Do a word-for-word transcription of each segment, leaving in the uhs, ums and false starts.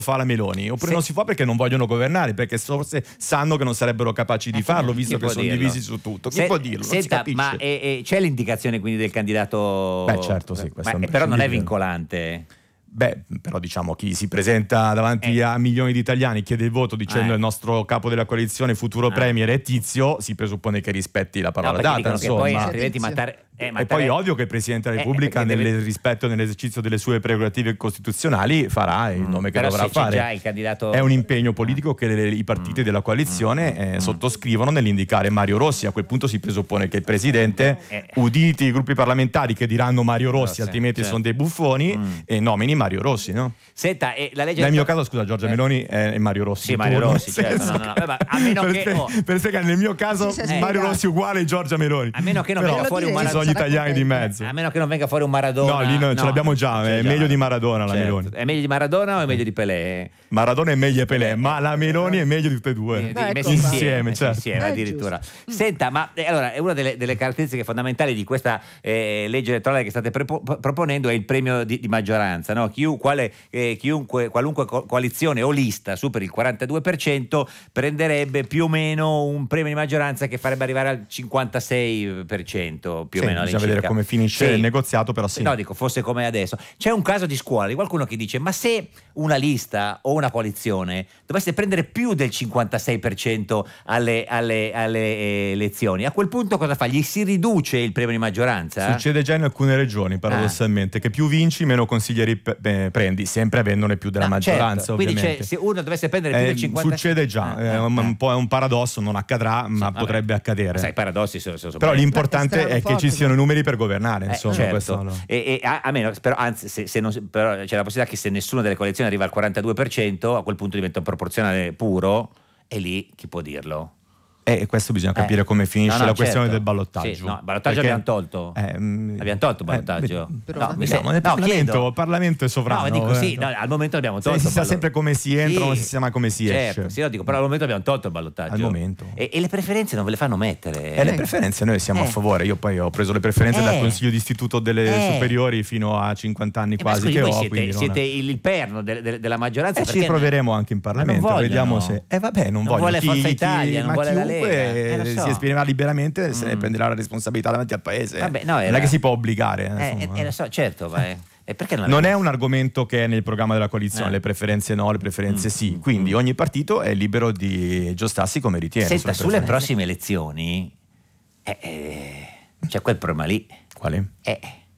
fa la Meloni, oppure Se... non si fa perché non vogliono governare, perché forse sanno che non sarebbero capaci di farlo, visto che sono dirlo? divisi su tutto. Chi Se... può dirlo? Senta, ma e, e c'è l'indicazione quindi del candidato? Beh, certo, sì, ma, però non è vincolante. Beh, però diciamo chi si presenta davanti eh. a milioni di italiani, chiede il voto dicendo eh. il nostro capo della coalizione, futuro ah. premier è Tizio, si presuppone che rispetti la parola no, data, insomma. Che poi altrimenti matare, eh, matare... E poi ovvio che il Presidente della Repubblica, eh, nel deve... rispetto nell'esercizio delle sue prerogative costituzionali, farà il nome mm, che dovrà fare. Già il candidato... È un impegno politico che le, i partiti mm. della coalizione eh, mm. sottoscrivono nell'indicare Mario Rossi. A quel punto si presuppone che il Presidente, eh. uditi i gruppi parlamentari che diranno Mario Rossi, Rossi altrimenti certo. sono dei buffoni, mm. e nomini Mario Rossi, no? Senta, e la legge nel mio caso, scusa, Giorgia eh. Meloni è Mario Rossi. Sì, Mario Rossi, certo. No, no, no. Vabbè, a meno per, che, te, oh. per te che nel mio caso sì, sì, Mario Rossi uguale a Giorgia Meloni. A meno che non Però venga fuori un Maradona. Ci sono gli italiani di mezzo. A meno che non venga fuori un Maradona. No, lì no, ce l'abbiamo già, è meglio di Maradona la certo. Meloni. È meglio di Maradona o è meglio di Pelé? Maradona è meglio di Pelé, ma la Meloni è meglio di tutte e due. Messi ecco, insieme, certo. insieme addirittura. Senta, ma eh, allora, è una delle, delle caratteristiche fondamentali di questa eh, legge elettorale che state prepo- proponendo è il premio di, di maggioranza, no? Chiun, quale, eh, chiunque, qualunque co- coalizione o lista superi il quarantadue per cento prenderebbe più o meno un premio di maggioranza che farebbe arrivare al cinquantasei per cento più sì, o meno. Bisogna vedere come finisce sì. il negoziato, però sì. No, dico, fosse come adesso. C'è un caso di scuola di qualcuno che dice: ma se una lista o una coalizione dovesse prendere più del cinquantasei per cento alle, alle, alle elezioni, a quel punto cosa fa? Gli si riduce il premio di maggioranza? Succede già in alcune regioni, paradossalmente, ah. che più vinci meno consiglieri p- prendi, sempre avendone più della ah, maggioranza, certo. ovviamente. Quindi se uno dovesse prendere più eh, del cinquantasei succede già, ah, è un, ah. un po' è un paradosso, non accadrà, ma sì, potrebbe accadere. Sai, paradossi sono, sono però l'importante è, è che ci siano numeri per governare, insomma. Eh, certo. no. e, e a, a meno, però, anzi, se, se non, però c'è la possibilità che se nessuna delle coalizioni arriva al quarantadue per cento, a quel punto diventa un proporzionale puro, e lì chi può dirlo? E eh, questo bisogna capire eh. come finisce no, no, la questione certo. del ballottaggio. Sì, no, il ballottaggio Perché, abbiamo tolto. Eh, abbiamo tolto il ballottaggio. Eh, no, diciamo, nel Parlamento, il Parlamento è sovrano. No, dico sì, no, al momento abbiamo tolto. Si sa sempre come si entra, sì, non si sa mai come si certo, esce. Sì, lo dico, però al momento abbiamo tolto il ballottaggio. Al momento. E, e le preferenze non ve le fanno mettere. E le preferenze noi siamo eh. a favore. Io poi ho preso le preferenze eh. dal Consiglio d'istituto delle eh. superiori fino a cinquanta anni eh, quasi scusi, che voi ho. Siete, siete il perno de, de, della maggioranza. E ci proveremo anche in Parlamento. Vediamo se. Eh vabbè, non, non voglio. vuole chi, Forza chi, Italia, chi, non vuole la Lega. So. Si esprimerà liberamente, mm. se ne prenderà la responsabilità davanti al paese. Vabbè, no, era... non è che si può obbligare. Eh, eh, lo so, certo, ma è... E perché non, non è un argomento che è nel programma della coalizione, eh. le preferenze no, le preferenze mm. sì. Quindi ogni partito è libero di giostarsi come ritiene. Senta, sulle, sulle prossime elezioni eh, eh, c'è quel problema lì. Quale? Eh,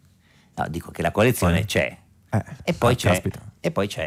no, dico che la coalizione Quale? c'è. Eh. E poi ah, c'è. Caspita. E poi c'è.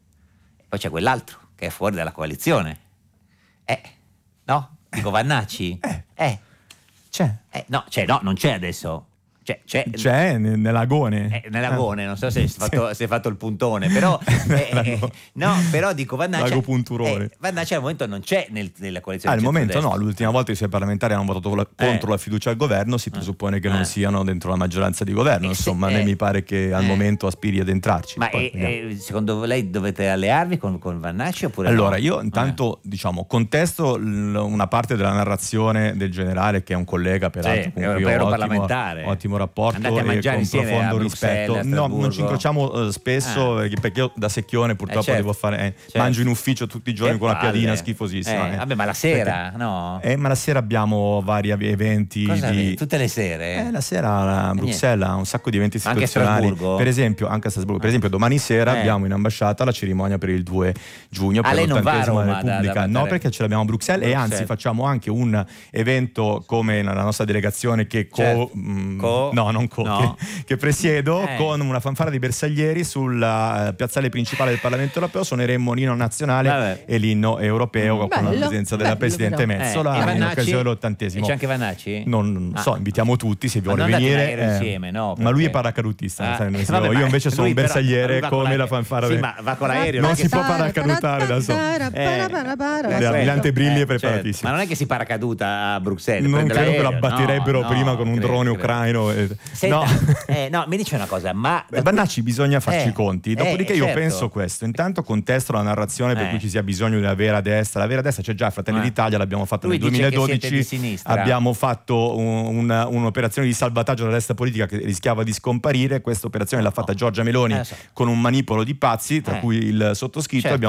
E poi c'è quell'altro che è fuori dalla coalizione. Eh, no? Dico Vannacci. Eh. Eh. C'è. Eh, no, c'è, no, non c'è adesso. C'è, c'è, c'è nell'agone. Eh, nell'agone, non so se si è fatto, sì. fatto il puntone, però eh, eh, no, però dico Vannacci. Lago Punturone. Eh, Vannacci al momento non c'è nel, nella coalizione. Ah, al momento no, l'ultima volta i suoi parlamentari hanno votato la, contro eh. la fiducia al governo, si presuppone che eh. non siano dentro la maggioranza di governo, eh, insomma, se, a me eh. mi pare che al eh. momento aspiri ad entrarci. Ma Poi, eh, secondo lei dovete allearvi con, con Vannacci oppure allora, no? io intanto eh. diciamo contesto l- una parte della narrazione del generale che è un collega peraltro sì, con cui ho ottimo, ottimo rapporto. Andate a mangiare con profondo rispetto. No, non ci incrociamo uh, spesso ah. perché io da secchione purtroppo eh certo. devo fare eh, certo. mangio in ufficio tutti i giorni che con palle. Una piadina schifosissima. Eh, eh. Vabbè, ma la sera, perché, no? Eh, ma la sera abbiamo vari eventi. Di... Tutte le sere? Eh, la sera a Bruxelles ha un sacco di eventi istituzionali. Anche a Strasburgo? Per esempio, anche a Strasburgo. Per esempio, domani sera eh. abbiamo in ambasciata la cerimonia per il due giugno per ah, l'ottantesima Roma, Repubblica. Da, da no, perché ce l'abbiamo a Bruxelles, Bruxelles e anzi facciamo anche un evento come nella nostra delegazione che co, certo. mh, co no, non co, no. Che, che presiedo eh. con una fanfara di bersaglieri sul uh, piazzale principale del Parlamento europeo. Suoneremo l'inno nazionale Vabbè. e l'inno europeo mm. con la presenza della bello, Presidente però. Metsola eh. in occasione dell'ottantesimo. E c'è anche Vannacci? Non ah. so, invitiamo tutti se vuole non venire. Eh, insieme, no, ma lui è paracadutista. Ah. Sai, Eh, vabbè, io invece sono un bersagliere come la fanfara. Sì, ma va con l'aereo. Non si può paracadutare da solo. Le antebrilli è preparatissimo. Ma non è che si paracaduta a Bruxelles. Non credo che la battirebbero no, prima no, con un credo, drone credo. ucraino Eh, Senta, no. eh, no, mi dice una cosa, ma... Beh, Bannacci, bisogna farci Eh, i conti. Dopodiché eh, io certo. penso questo. Intanto contesto la narrazione per Eh. cui ci sia bisogno di una vera destra. La vera destra c'è già, Fratelli Eh. d'Italia l'abbiamo fatto Lui nel dice che duemiladodici. siete di sinistra. Abbiamo fatto un- una- un'operazione di salvataggio della destra politica che rischiava di scomparire. Questa operazione l'ha fatta Giorgia Meloni Eh, lo so. con un manipolo di pazzi, tra Eh. cui il sottoscritto. Certo.